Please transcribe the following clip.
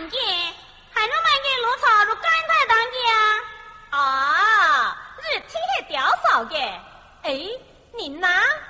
当家，还能买件落草如干太当家。 啊，日天的吊扫嘅，哎，你拿。